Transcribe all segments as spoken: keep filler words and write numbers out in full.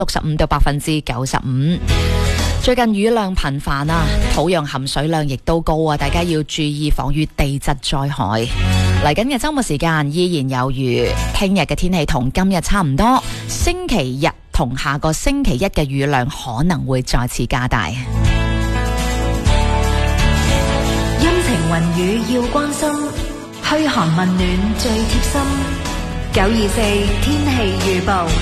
六十五到百分之九十五。最近雨量頻繁啊，土壤含水量亦都高啊，大家要注意防禦地質災害。嚟緊嘅周末時間依然有雨，聽日嘅天氣同今日差唔多，星期日同下個星期一嘅雨量可能會再次加大。 陰晴雲雨要關心，噓寒問暖最貼心。九二四天氣預報。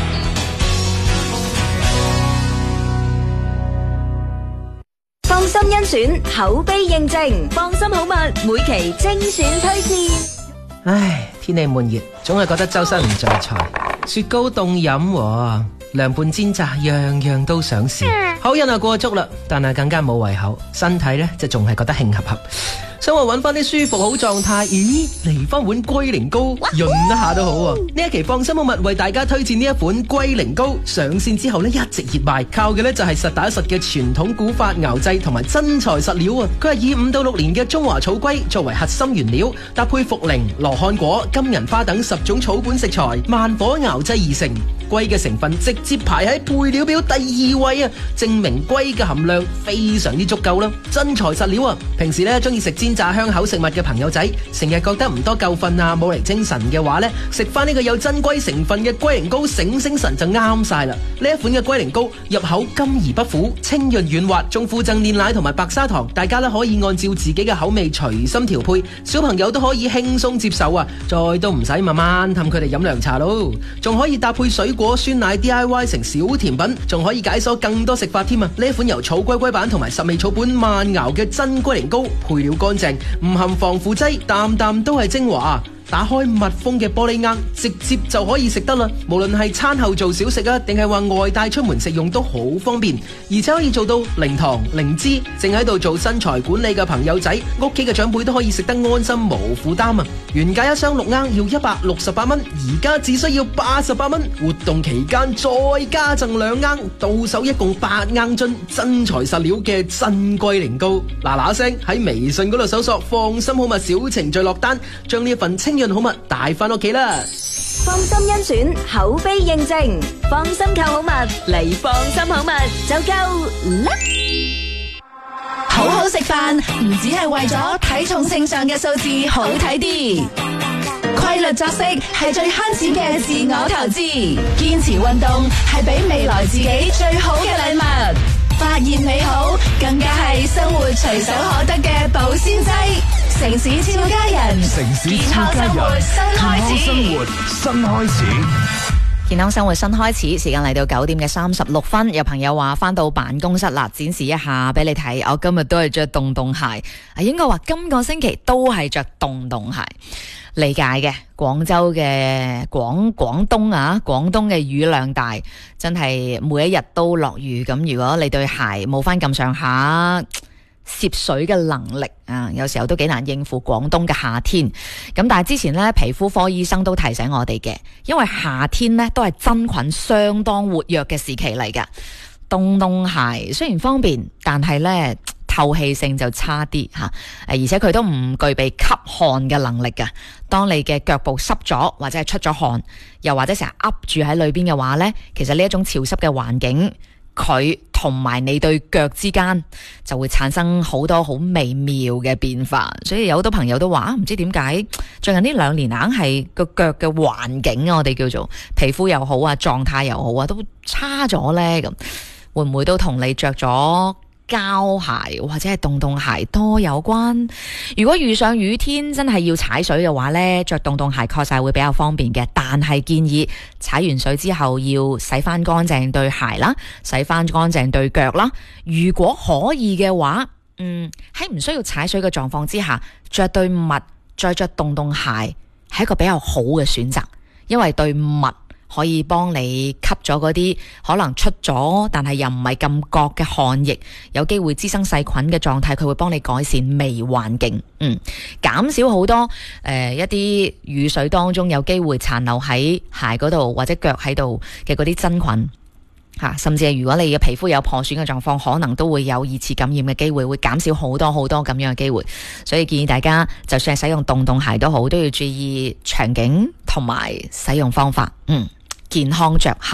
放心甄選，口碑認證，放心好物，每期精選推薦。 唉，天氣悶熱，總係覺得周身唔聚財。雪糕凍飲，涼拌煎炸，樣樣都想試。口癮啊過足啦，但係更加冇胃口，身體呢就仲係覺得興合合。想話揾翻啲舒服好狀態，咦，嚟翻碗龜苓膏潤一下都好啊！呢一期放心好物為大家推薦呢一款龜苓膏，上線之後呢一直熱賣，靠嘅呢就係實打實嘅傳統古法熬製同埋真材實料啊！佢係以五到六年嘅中華草龜作為核心原料，搭配茯苓、羅漢果、金銀花等十種草本食材，慢火熬製而成。龜嘅成分直接排喺配料表第二位啊，證明龜嘅含量非常之足夠啦，真材實料啊！平時咧中意食煎炸香口食物嘅朋友仔，成日覺得唔多夠瞓啊，冇嚟精神嘅話咧，食翻呢個有真龜成分嘅龜苓膏醒醒神就啱晒啦！呢一款嘅龜苓膏入口甘而不苦，清潤軟滑，仲附贈煉奶同埋白砂糖，大家咧可以按照自己嘅口味隨心調配，小朋友都可以輕鬆接受啊！再都唔使慢慢氹佢哋飲涼茶咯，仲可以搭配水果酸奶 D I Y 成小甜品，仲可以解鎖更多食法添啊！呢一款由草龜龜板同埋十味草本慢熬嘅真龜苓膏，配料乾淨，唔含防腐劑，啖啖都係精華。打開密封嘅玻璃罌，直接就可以食得啦。無論係餐後做小食啊，定係話外帶出門食用都好方便，而且可以做到零糖零脂。正喺度做身材管理嘅朋友仔，屋企嘅長輩都可以食得安心無負擔啊！原價一箱六罌要一百六十八蚊，而家只需要八十八蚊。活動期間再加贈兩罌，到手一共八罌樽真材實料嘅真龜苓膏。嗱嗱聲喺微信嗰度搜索放心好物小程序落單，將呢一份清潤好物帶翻屋企啦！ 放心甄選，口碑認證，放心購好物嚟放心好物就夠啦！ 好好食飯唔只係為咗體重秤上嘅數字好睇啲，規律作息係最慳錢嘅自我投資，堅持運動係俾未來自己最好嘅禮物。發現美好，更加係生活隨手可得嘅保鮮劑。城市超家人， 城市超家人， 新開始， 生活新開始。 健康生活新開始，時間嚟到九點嘅三十六分。有朋友話翻到辦公室啦，展示一下俾你睇。我今日都係着洞洞鞋，啊，應該話今個星期都係着洞洞鞋。理解嘅，廣州嘅廣廣東啊，廣東嘅雨量大，真係每一日都落雨。咁如果你對鞋冇翻咁上下攝水嘅能力啊，有時候都幾難應付廣東嘅夏天。咁但係之前呢，皮膚科醫生都提醒我哋嘅，因為夏天呢都係真菌相當活躍嘅時期嚟㗎。洞洞鞋雖然方便，但係呢透氣性就差啲吓，而且佢都唔具備吸汗嘅能力㗎。當你嘅腳部濕咗或者係出咗汗，又或者成日噏住喺裏邊嘅話呢，其實呢一種潮濕嘅環境，佢同埋你對腳之間就會產生好多好微妙嘅變化。所以有好多朋友都話唔知點解最近呢兩年硬係個腳嘅環境，我哋叫做皮膚又好啊，狀態又好啊，都差咗呢。咁會唔會都同你着咗膠鞋或者係洞洞鞋多有關？如果遇上雨天真係要踩水嘅話呢，着洞洞鞋確實係會比較方便嘅，但係建議踩完水之後要洗翻乾淨對鞋啦，洗翻乾淨對腳啦。如果可以嘅話，嗯，喺唔需要踩水嘅狀況之下，着對襪再着洞洞鞋係一個比較好嘅選擇，因為對襪可以幫你吸咗嗰啲可能出咗但係又唔係咁覺嘅汗液，有機會滋生細菌嘅狀態，佢會幫你改善微環境，嗯，減少好多誒、呃、一啲雨水當中有機會殘留喺鞋嗰度或者腳喺度嘅嗰啲真菌吓，甚至係如果你嘅皮膚有破損嘅狀況，可能都會有二次感染嘅機會，會減少好多好多咁樣嘅機會。所以建議大家就算係使用洞洞鞋都好，都要注意場景同埋使用方法，嗯。健康着鞋。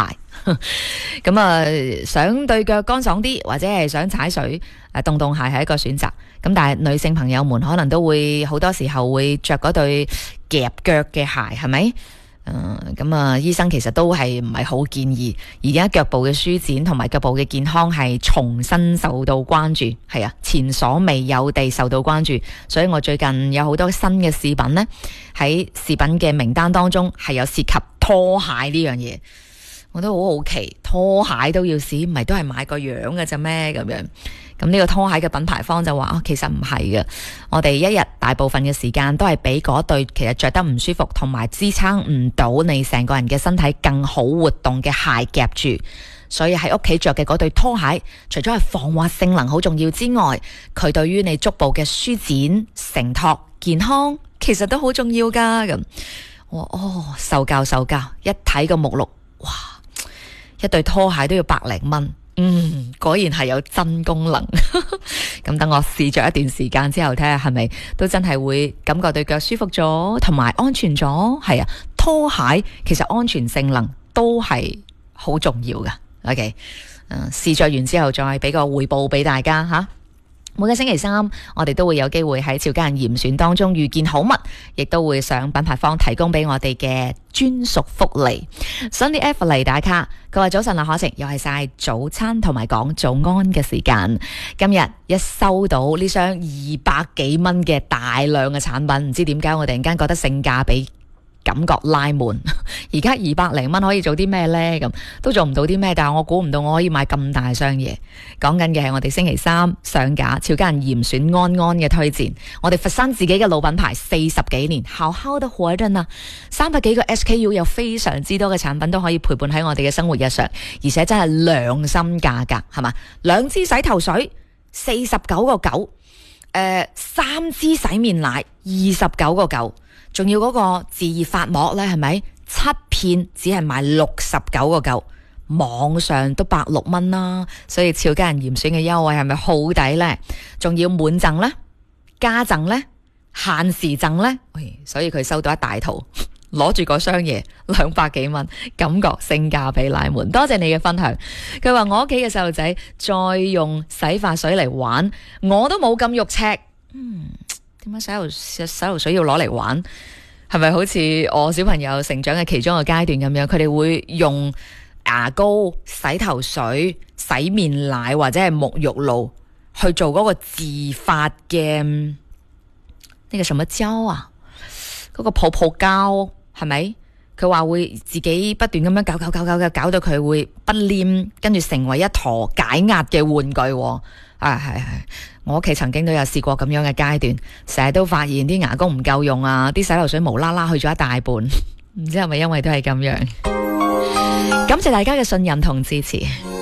咁啊，想對腳乾爽啲，或者係想踩水，誒，洞洞鞋係一個選擇。咁但係女性朋友們可能都會好多時候會着嗰對夾腳嘅鞋，係咪？誒，咁啊，醫生其實都係唔係好建議。而家腳部嘅舒展同埋腳部嘅健康係重新受到關注，係啊，前所未有地受到關注。所以我最近有好多新嘅試品呢，喺試品嘅名單當中係有涉及拖鞋呢樣嘢。我都好好奇，拖鞋都要試，唔係都係買個樣嘅啫咩？咁樣，咁呢個拖鞋嘅品牌方就話啊，其實唔係嘅，我哋一日大部分嘅時間都係俾嗰對其實着得唔舒服同埋支撐唔到你成個人嘅身體更好活動嘅鞋夾住，所以喺屋企着嘅嗰對拖鞋，除咗係防滑性能好重要之外，佢對於你足部嘅舒展、承托、健康，其實都好重要噶。咁，我哦受教受教，一睇個目錄，哇！一對拖鞋都要百零蚊，嗯，果然係有真功能。咁等我試着一段時間之後，睇下係咪都真係會感覺對腳舒服咗，同埋安全咗。係啊，拖鞋其實安全性能都係好重要噶。OK，誒，試着完之後再俾個回報俾大家吓。每個星期三，我哋都會有機會喺潮家人嚴選當中遇見好物，亦都會上品牌方提供俾我哋嘅專屬福利。Sunny F 嚟打卡，佢話早晨啊，可晴，又係晒早餐同埋講早安嘅時間。今日一收到呢箱二百幾蚊嘅大量嘅產品，唔知點解我突然間覺得性價比感覺拉滿。而家二百零蚊可以做啲咩呢？咁都做唔到啲咩，但係我估唔到我可以買咁大箱嘢。講緊嘅係我哋星期三上架潮家人嚴選安安嘅推薦，我哋佛山自己嘅老品牌四十幾年，好好得活着啊！三百幾個 S K U 有非常之多嘅產品都可以陪伴喺我哋嘅生活日常，而且真係良心價格，係嘛？兩支洗頭水四十九個九，誒，三支洗面奶二十九個九。仲要嗰個自熱髮膜呢，係咪七片只係賣六十九個九，網上都百六蚊啦。所以潮家人嚴選嘅優惠係咪好抵呢？仲要滿贈呢？加贈呢？限時贈呢？喂，所以佢收到一大套，攞住個箱嘢兩百幾蚊，感覺性價比拉滿。多謝你嘅分享。佢話我屋企嘅細路仔再用洗髮水嚟玩，我都冇咁肉赤。嗯。點解洗頭洗頭水要攞嚟玩？係咪好似我小朋友成長嘅其中一個階段咁樣？佢哋會用牙膏、洗頭水、洗面奶或者係沐浴露去做嗰個自發嘅呢個什麼膠啊？嗰個泡泡膠係咪？佢話會自己不斷咁樣搞搞搞搞搞，搞到佢會不黏，跟住成為一坨解壓嘅玩具。啊，係係，我屋企曾經都有試過咁樣嘅階段，成日都發現啲牙膏唔夠用啊，啲洗頭水無啦啦去咗一大半，唔知係咪因為都係咁樣。感謝大家嘅信任同支持。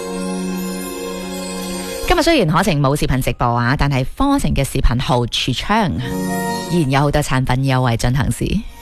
今日雖然可晴冇視頻直播啊，但係科程嘅視頻號櫥窗依然有好多產品優惠進行時。